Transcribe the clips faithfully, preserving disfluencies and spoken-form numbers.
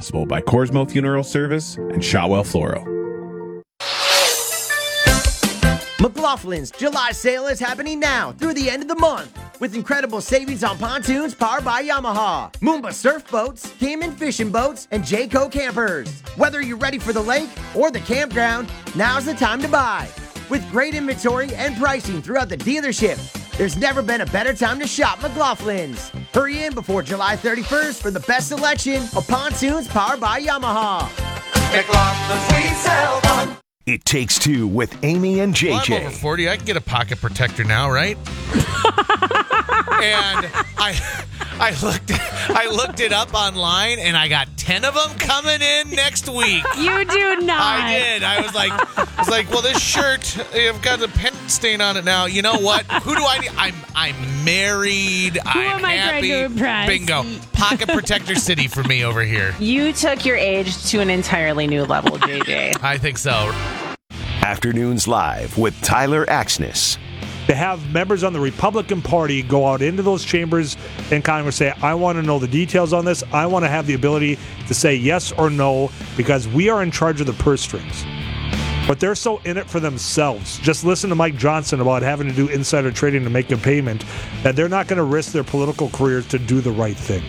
possible by Corsmo Funeral Service and Shotwell Floral. McLaughlin's July sale is happening now through the end of the month with incredible savings on pontoons powered by Yamaha, Moomba surf boats, Cayman fishing boats, and Jayco campers. Whether you're ready for the lake or the campground, now's the time to buy. With great inventory and pricing throughout the dealership, there's never been a better time to shop McLaughlin's. Hurry in before July thirty-first for the best selection of pontoons powered by Yamaha. McLaughlin's, we sell fun. It Takes Two with Amy and J J. Well, I'm over forty. I can get a pocket protector now, right? And I I looked I looked it up online, and I got ten of them coming in next week. You do not. I did. I was like, I was like, well, this shirt, I've got a pen stain on it now. You know what? Who do I need? I'm I'm married. Who I'm am I trying happy. to impress? Bingo. Pocket protector city for me over here. You took your age to an entirely new level, J J. I think so. Afternoons Live with Tyler Axness. To have members on the Republican Party go out into those chambers in Congress say, I want to know the details on this. I want to have the ability to say yes or no because we are in charge of the purse strings. But they're so in it for themselves. Just listen to Mike Johnson about having to do insider trading to make a payment that they're not going to risk their political careers to do the right thing.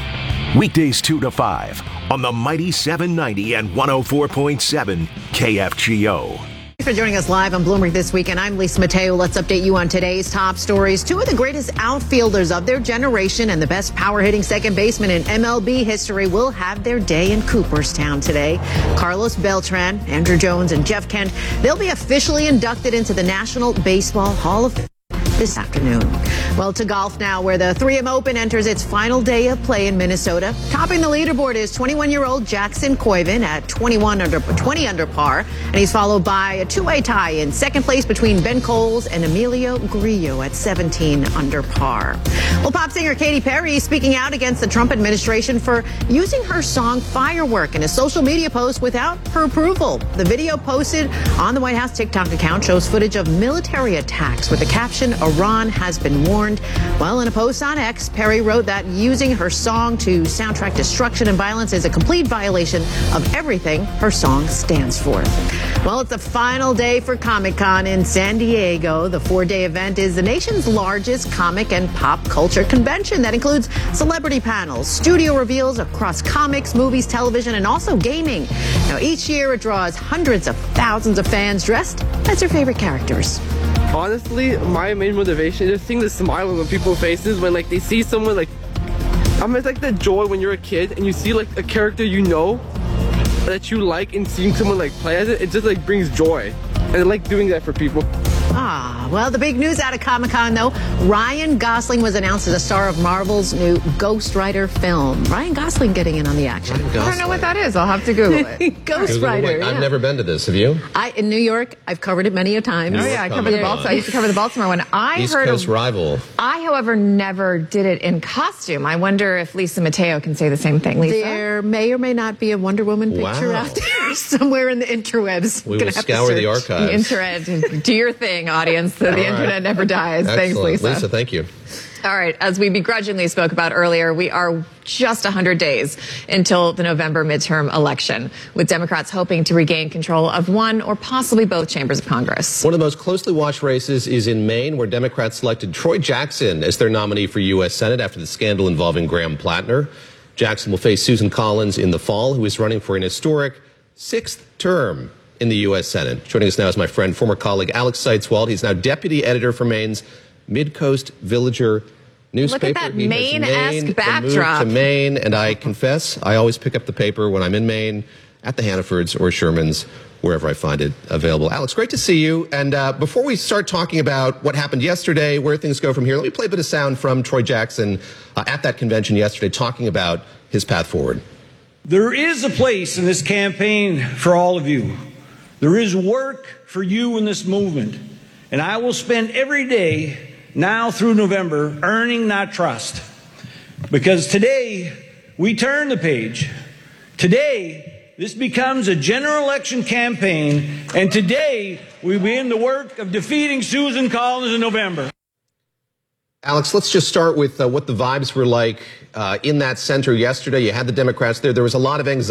Weekdays two to five on the Mighty seven ninety and one oh four point seven K F G O. Thanks for joining us live on Bloomberg This Week, and I'm Lisa Mateo. Let's update you on today's top stories. Two of the greatest outfielders of their generation and the best power-hitting second baseman in M L B history will have their day in Cooperstown today. Carlos Beltran, Andrew Jones, and Jeff Kent, they'll be officially inducted into the National Baseball Hall of Fame this afternoon. Well, to golf now, where the three M Open enters its final day of play in Minnesota. Topping the leaderboard is twenty-one-year-old Jackson Koivin at twenty-one under twenty under par, and he's followed by a two-way tie in second place between Ben Coles and Emilio Grillo at seventeen under par. Well, pop singer Katy Perry is speaking out against the Trump administration for using her song Firework in a social media post without her approval. The video posted on the White House TikTok account shows footage of military attacks with the caption, Iran has been warned. Well, in a post on X, Perry wrote that using her song to soundtrack destruction and violence is a complete violation of everything her song stands for. Well, it's the final day for Comic-Con in San Diego. The four-day event is the nation's largest comic and pop culture convention that includes celebrity panels, studio reveals across comics, movies, television, and also gaming. Now, each year it draws hundreds of thousands of fans dressed as their favorite characters. Honestly, my main motivation is just seeing the smiles on people's faces when like they see someone like, I mean, it's like the joy when you're a kid and you see like a character you know that you like and seeing someone like play as it, it just like brings joy. And I like doing that for people. Ah, well, the big news out of Comic-Con, though, Ryan Gosling was announced as a star of Marvel's new Ghost Rider film. Ryan Gosling getting in on the action. I don't know what that is. I'll have to Google it. Ghost Rider. Yeah. I've never been to this. Have you? I in New York. I've covered it many a time. Oh yeah, I covered the Baltimore. I used to cover the Baltimore one. I East heard Coast of, rival. I, however, never did it in costume. I wonder if Lisa Mateo can say the same thing. Lisa, there may or may not be a Wonder Woman picture Wow. out there somewhere in the interwebs. We Gonna will have to scour the search. the archives. internet. Do your thing, audience. The, the All internet right. never dies. Excellent. Thanks, Lisa. Lisa, thank you. All right, as we begrudgingly spoke about earlier, we are just one hundred days until the November midterm election, with Democrats hoping to regain control of one or possibly both chambers of Congress. One of the most closely watched races is in Maine, where Democrats selected Troy Jackson as their nominee for U S Senate after the scandal involving Graham Plattner. Jackson will face Susan Collins in the fall, who is running for an historic sixth term in the U S Senate. Joining us now is my friend, former colleague Alex Seitzwald. He's now deputy editor for Maine's Mid-Coast Villager newspaper. Look at that He has Maine-esque made the backdrop. move to Maine, and I confess, I always pick up the paper when I'm in Maine at the Hannafords or Shermans, wherever I find it available. Alex, great to see you. And uh, before we start talking about what happened yesterday, where things go from here, let me play a bit of sound from Troy Jackson uh, at that convention yesterday, talking about his path forward. There is a place in this campaign for all of you. There is work for you in this movement. And I will spend every day now through November earning that trust. Because today, we turn the page. Today, this becomes a general election campaign. And today, we begin the work of defeating Susan Collins in November. Alex, let's just start with uh, what the vibes were like uh, in that center yesterday. You had the Democrats there. There was a lot of anxiety.